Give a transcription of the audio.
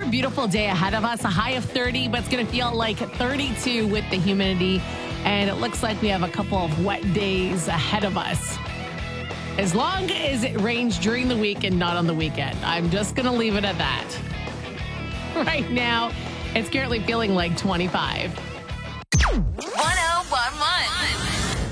beautiful day ahead of us. A high of 30, but it's going to feel like 32 with the humidity. And it looks like we have a couple of wet days ahead of us. As long as it rains during the week and not on the weekend. I'm just going to leave it at that. Right now, it's currently feeling like 25.